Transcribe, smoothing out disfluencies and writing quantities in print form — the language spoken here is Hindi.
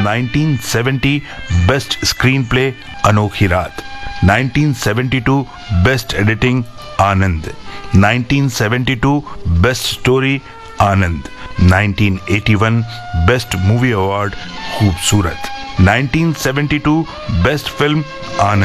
1970 बेस्ट स्क्रीन प्ले अनोखी रात, 1972 बेस्ट एडिटिंग आनंद, 1972 बेस्ट स्टोरी आनंद, 1981 बेस्ट मूवी अवार्ड खूबसूरत, 1972 बेस्ट फिल्म आनंद।